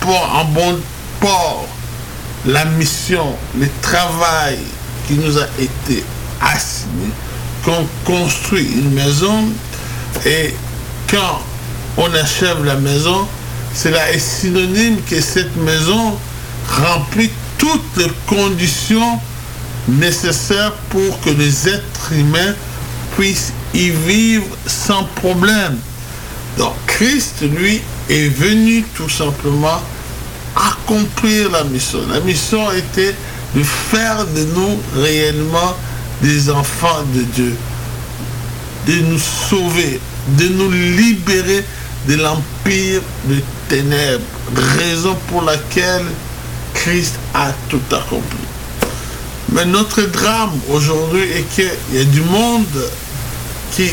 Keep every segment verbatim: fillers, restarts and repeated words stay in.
port en bon port la mission, le travail qui nous a été assigné, qu'on construit une maison et quand on achève la maison, cela est synonyme que cette maison remplit toutes les conditions nécessaires pour que les êtres humains puissent y vivre sans problème. Donc Christ, lui, est venu tout simplement accomplir la mission. La mission était de faire de nous réellement des enfants de Dieu, de nous sauver, de nous libérer de l'empire de ténèbres, raison pour laquelle Christ a tout accompli. Mais notre drame aujourd'hui est qu'il y a du monde qui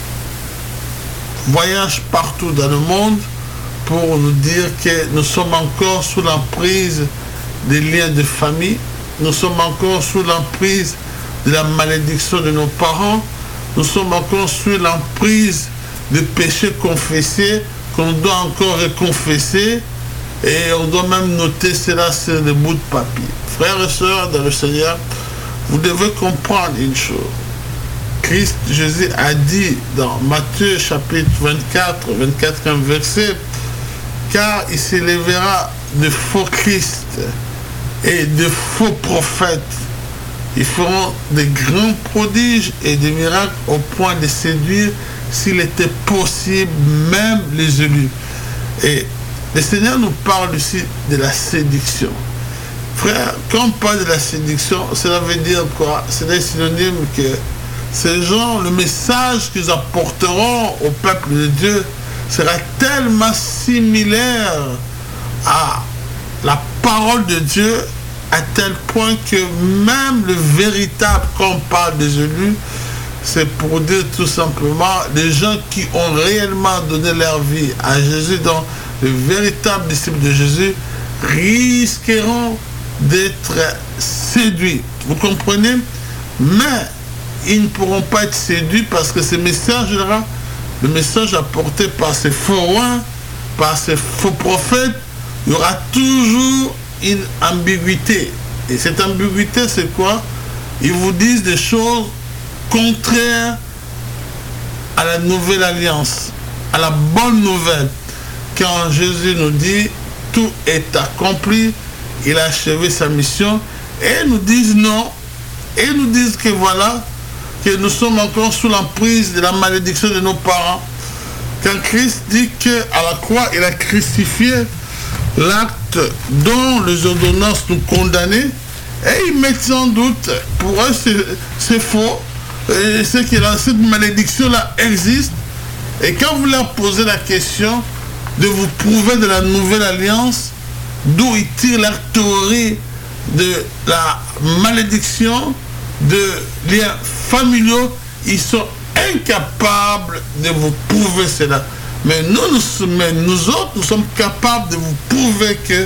voyage partout dans le monde pour nous dire que nous sommes encore sous l'emprise des liens de famille, nous sommes encore sous l'emprise de la malédiction de nos parents, nous sommes encore sous l'emprise de péchés confessés qu'on doit encore reconfesser et on doit même noter cela sur des bouts de papier. Frères et sœurs dans le Seigneur, vous devez comprendre une chose. Christ, Jésus a dit dans Matthieu chapitre vingt-quatre, vingt-quatrième verset, car il s'élèvera de faux Christ et de faux prophètes. Ils feront des grands prodiges et des miracles au point de séduire, s'il était possible, même les élus. Et le Seigneur nous parle ici de la séduction. Frère, quand on parle de la séduction, cela veut dire quoi? C'est un synonyme que ces gens, le message qu'ils apporteront au peuple de Dieu sera tellement similaire à la parole de Dieu, à tel point que même le véritable, quand on parle des élus, c'est pour dire tout simplement les gens qui ont réellement donné leur vie à Jésus, donc les véritables disciples de Jésus, risqueront d'être séduits. Vous comprenez? Mais ils ne pourront pas être séduits parce que ce message-là, le message apporté par ces faux rois, par ces faux prophètes, il y aura toujours une ambiguïté. Et cette ambiguïté, c'est quoi? Ils vous disent des choses contraires à la nouvelle alliance, à la bonne nouvelle. Quand Jésus nous dit tout est accompli, il a achevé sa mission, et ils nous disent non, et ils nous disent que voilà, que nous sommes encore sous l'emprise de la malédiction de nos parents. Quand Christ dit qu'à la croix, il a crucifié l'acte dont les ordonnances nous condamnaient, et ils mettent sans doute, pour eux c'est faux, et c'est que cette malédiction-là existe, et quand vous leur posez la question de vous prouver de la nouvelle alliance, d'où ils tirent leur théorie de la malédiction, de liens familiaux, ils sont incapables de vous prouver cela. Mais nous, nous, mais nous autres, nous sommes capables de vous prouver que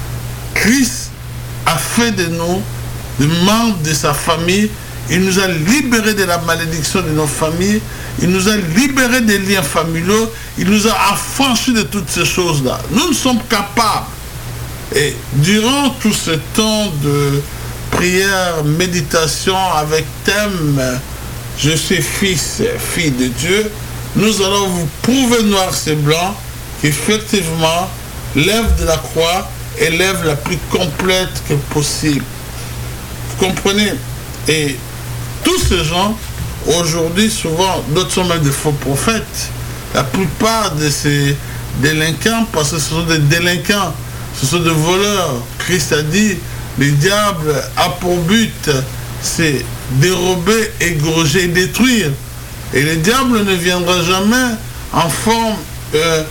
Christ a fait de nous des membres de sa famille. Il nous a libérés de la malédiction de nos familles. Il nous a libérés des liens familiaux. Il nous a affranchis de toutes ces choses-là. Nous, nous sommes capables. Et durant tout ce temps de prière, méditation avec thème « Je suis fils, fille de Dieu », nous allons vous prouver noir et blanc qu'effectivement, l'œuvre de la croix est l'œuvre la plus complète que possible. Vous comprenez? Et tous ces gens, aujourd'hui, souvent, d'autres sont même des faux prophètes. La plupart de ces délinquants, parce que ce sont des délinquants, ce sont des voleurs. Christ a dit, le diable a pour but, c'est dérober, égorger et détruire. Et le diable ne viendra jamais en forme... Euh,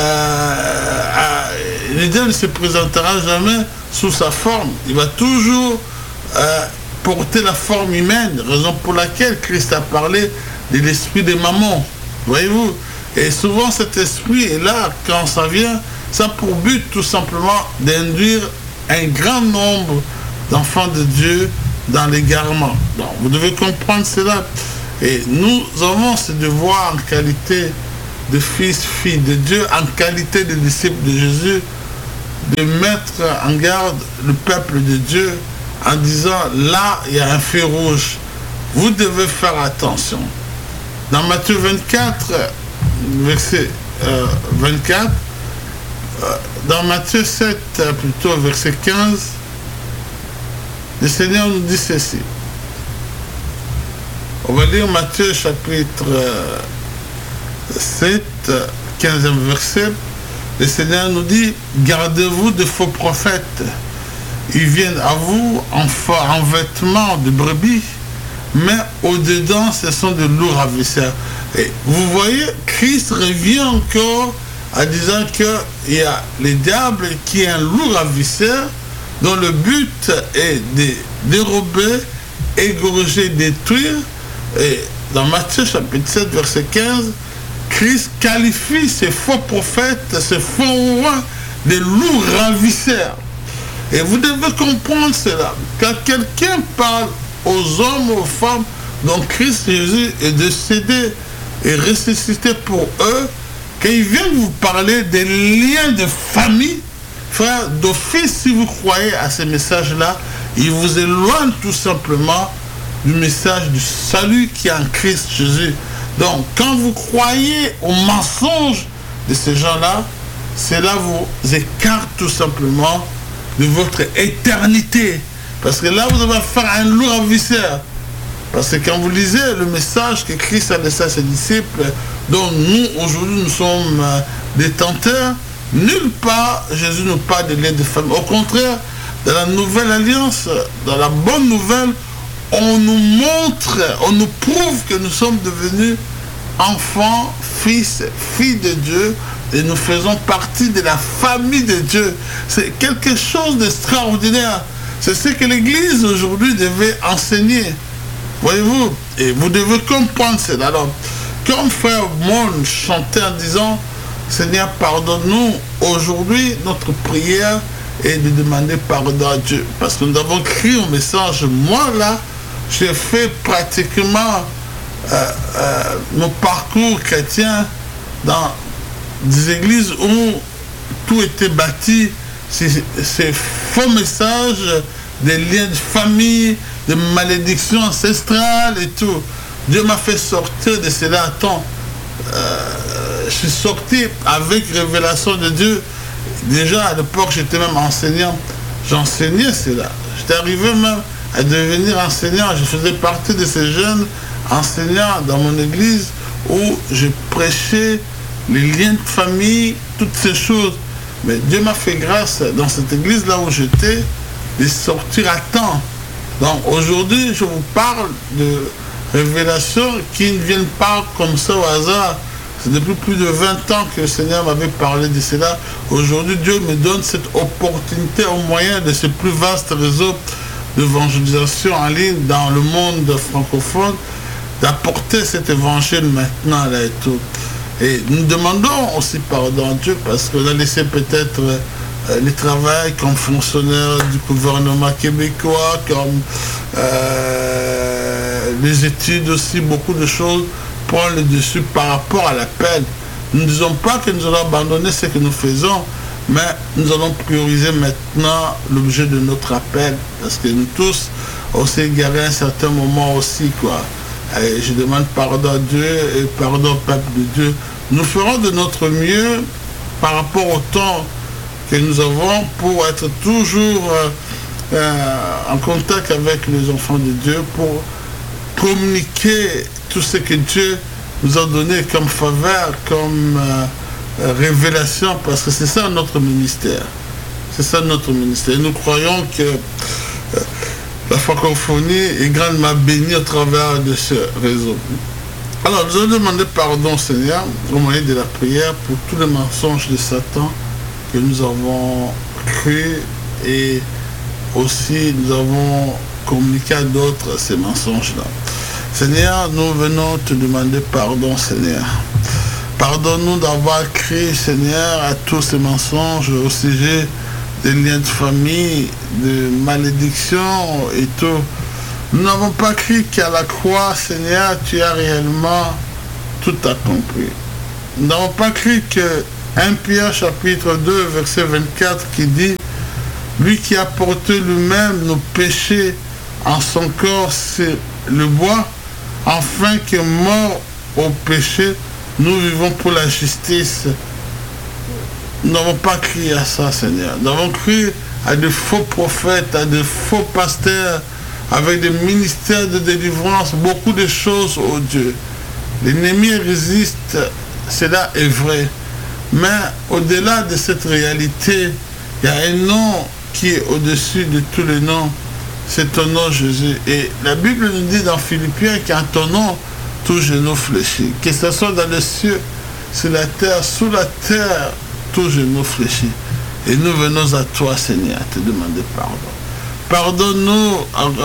euh, euh, le diable ne se présentera jamais sous sa forme. Il va toujours euh, porter la forme humaine, raison pour laquelle Christ a parlé de l'esprit des mamans. Voyez-vous? Et souvent cet esprit est là, quand ça vient, ça a pour but tout simplement d'induire un grand nombre d'enfants de Dieu dans l'égarement. Donc vous devez comprendre cela. Et nous avons ce devoir en qualité de fils, filles de Dieu, en qualité de disciples de Jésus, de mettre en garde le peuple de Dieu en disant, là, il y a un feu rouge. Vous devez faire attention. Dans Matthieu vingt-quatre, verset euh, vingt-quatre, euh, dans Matthieu sept, plutôt verset quinze, le Seigneur nous dit ceci. On va lire Matthieu chapitre euh, sept, quinzième verset. Le Seigneur nous dit, gardez-vous de faux prophètes. Ils viennent à vous en, en vêtements de brebis, mais au-dedans, ce sont de lourds ravisseurs. Et vous voyez, Christ revient encore en disant qu'il y a le diable qui est un lourd ravisseur dont le but est de dérober, égorger, détruire. Et dans Matthieu chapitre sept, verset quinze, Christ qualifie ces faux prophètes, ces faux rois, de lourds ravisseurs. Et vous devez comprendre cela. Quand quelqu'un parle aux hommes, aux femmes, dont Christ Jésus est décédé et ressuscité pour eux, quand il vient vous parler des liens de famille, frère, d'office, si vous croyez à ces messages-là, il vous éloigne tout simplement du message du salut qui est en Christ Jésus. Donc, quand vous croyez au mensonge de ces gens-là, cela vous écarte tout simplement de votre éternité. Parce que là, vous avez affaire à un lourd ravisseur. Parce que quand vous lisez le message que Christ a laissé à ses disciples, dont nous, aujourd'hui, nous sommes euh, détenteurs, nulle part, Jésus nous parle de lien de famille. Au contraire, dans la nouvelle alliance, dans la bonne nouvelle, on nous montre, on nous prouve que nous sommes devenus enfants, fils, filles de Dieu, et nous faisons partie de la famille de Dieu. C'est quelque chose d'extraordinaire. C'est ce que l'Église aujourd'hui devait enseigner. Voyez-vous, et vous devez comprendre cela. Alors, comme frère Mon chantait en disant, Seigneur, pardonne-nous, aujourd'hui, notre prière est de demander pardon à Dieu. Parce que nous avons écrit un message. Moi, là, j'ai fait pratiquement euh, euh, mon parcours chrétien dans des églises où tout était bâti, ces, ces faux messages, des liens de famille, des malédictions ancestrales et tout. Dieu m'a fait sortir de cela à temps. Euh, je suis sorti avec révélation de Dieu. Déjà à l'époque, j'étais même enseignant. J'enseignais cela. J'étais arrivé même à devenir enseignant. Je faisais partie de ces jeunes enseignants dans mon église où je prêchais les liens de famille, toutes ces choses. Mais Dieu m'a fait grâce dans cette église là où j'étais de sortir à temps. Donc aujourd'hui, je vous parle de révélations qui ne viennent pas comme ça au hasard. C'est depuis plus de vingt ans que le Seigneur m'avait parlé de cela. Aujourd'hui, Dieu me donne cette opportunité au moyen de ce plus vaste réseau d'évangélisation en ligne dans le monde francophone d'apporter cet évangile maintenant là et tout. Et nous demandons aussi pardon à Dieu parce qu'on a laissé peut-être euh, les travails comme fonctionnaire du gouvernement québécois, comme euh, les études aussi, beaucoup de choses prennent le dessus par rapport à l'appel. Nous ne disons pas que nous allons abandonner ce que nous faisons, mais nous allons prioriser maintenant l'objet de notre appel parce que nous tous, on s'est égaré à un certain moment aussi, quoi. Et je demande pardon à Dieu et pardon au peuple de Dieu. Nous ferons de notre mieux par rapport au temps que nous avons pour être toujours euh, euh, en contact avec les enfants de Dieu, pour communiquer tout ce que Dieu nous a donné comme faveur, comme euh, révélation, parce que c'est ça notre ministère. C'est ça notre ministère. Et nous croyons que euh, la francophonie est grandement bénie au travers de ce réseau. Alors, nous allons demander pardon, Seigneur, au moyen de la prière, pour tous les mensonges de Satan que nous avons cru et aussi nous avons communiqué à d'autres ces mensonges-là. Seigneur, nous venons te demander pardon, Seigneur. Pardonne-nous d'avoir crié, Seigneur, à tous ces mensonges au sujet des liens de famille, de malédiction et tout. Nous n'avons pas cru qu'à la croix, Seigneur, tu as réellement tout accompli. Nous n'avons pas cru que un Pierre chapitre deux, verset vingt-quatre qui dit « Lui qui a porté lui-même nos péchés en son corps sur le bois, afin que mort au péché, nous vivons pour la justice. » Nous n'avons pas crié à ça, Seigneur. Nous avons crié à de faux prophètes, à de faux pasteurs, avec des ministères de délivrance, beaucoup de choses, oh Dieu. L'ennemi résiste, cela est vrai. Mais au-delà de cette réalité, il y a un nom qui est au-dessus de tous les noms. C'est ton nom, Jésus. Et la Bible nous dit dans Philippiens qu'en ton nom, tout genou fléchit. Que ce soit dans les cieux, sur la terre, sous la terre, tout genou fléchit. Et nous venons à toi, Seigneur, te demander pardon. Pardonne-nous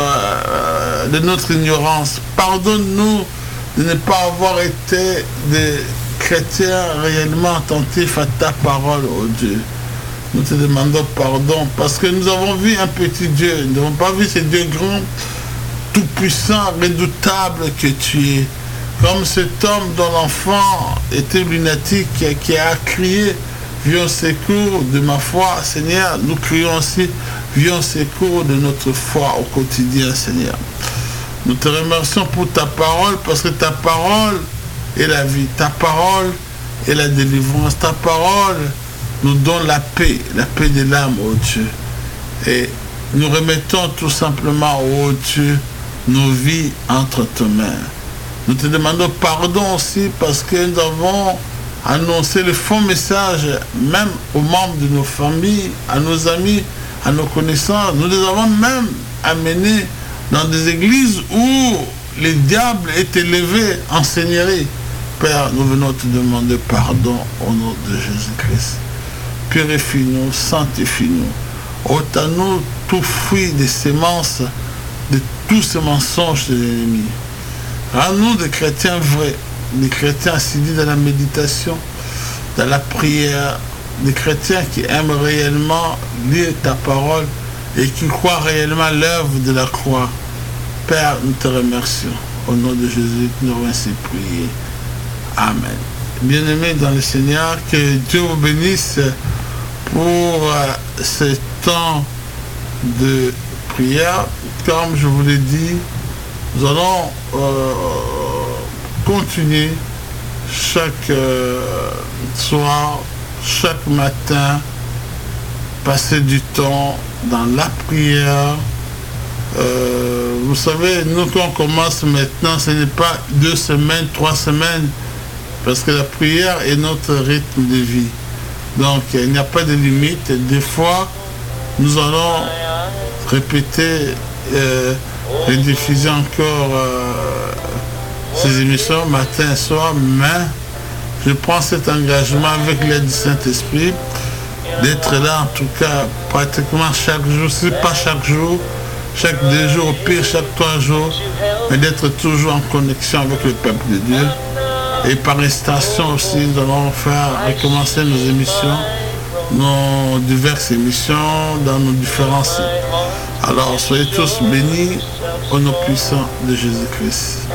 euh, de notre ignorance. Pardonne-nous de ne pas avoir été des chrétiens réellement attentifs à ta parole, oh Dieu. Nous te demandons pardon parce que nous avons vu un petit Dieu. Nous n'avons pas vu ce Dieu grand, tout-puissant, redoutable que tu es. Comme cet homme dont l'enfant était lunatique qui a crié « Viens au secours de ma foi, Seigneur ». Nous crions aussi « Viens au secours de notre foi au quotidien, Seigneur ». Nous te remercions pour ta parole parce que ta parole est la vie. Ta parole est la délivrance. Ta parole nous donne la paix, la paix de l'âme, oh Dieu. Et nous remettons tout simplement, oh Dieu, nos vies entre tes mains. Nous te demandons pardon aussi parce que nous avons annoncé le faux message, même aux membres de nos familles, à nos amis, à nos connaissances. Nous les avons même amenés dans des églises où le diable est élevé en seigneurie. Père, nous venons te demander pardon au nom de Jésus-Christ. Purifie-nous, sanctifie-nous. Ôte à nous tout fruit des semences, de tous ces mensonges de l'ennemi. Rends-nous des chrétiens vrais, des chrétiens assidus dans la méditation, dans la prière, des chrétiens qui aiment réellement lire ta parole et qui croient réellement à l'œuvre de la croix. Père, nous te remercions. Au nom de Jésus, nous avons ainsi prié. Amen. Bien-aimés dans le Seigneur, que Dieu vous bénisse pour euh, ce temps de prière. Comme je vous l'ai dit, nous allons euh, continuer chaque euh, soir, chaque matin, passer du temps dans la prière. Euh, vous savez, nous quand on commence maintenant, ce n'est pas deux semaines, trois semaines, parce que la prière est notre rythme de vie. Donc il n'y a pas de limite. Des fois, nous allons répéter, euh, rediffuser encore euh, ces émissions matin et soir, mais je prends cet engagement avec l'aide du Saint-Esprit d'être là en tout cas pratiquement chaque jour, si pas chaque jour, chaque deux jours, au pire chaque trois jours, mais d'être toujours en connexion avec le peuple de Dieu. Et par extension aussi, nous allons faire recommencer nos émissions, nos diverses émissions dans nos différents sites. Alors soyez tous bénis au nom puissant de Jésus-Christ.